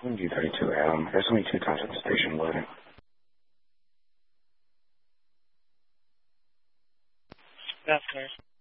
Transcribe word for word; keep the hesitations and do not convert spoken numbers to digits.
G thirty-two Adam, there's only two times at the station loading. That's nice.